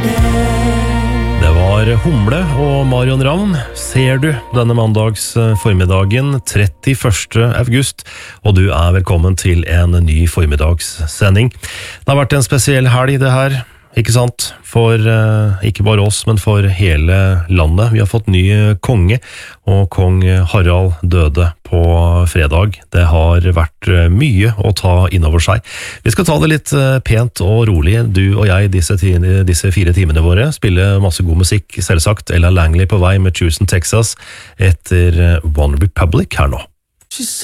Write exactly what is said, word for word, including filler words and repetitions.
Det var Humle og Marion Ravn, ser du denne mandags formiddagen trettiførste august, og du er velkommen til en ny formiddagssending. Det har vært en spesiell helg det her, ikke sant? For eh, ikke bare oss, men for hele landet. Vi har fått ny konge, og kong Harald døde på fredag. Det har vært mye å ta innover seg. Vi skal ta det litt pent og rolig, du og jeg, disse, disse fire timene våre. Spille masse god musikk, selvsagt. Ella Langley på vei med Houston, Texas, etter One Republic her nå.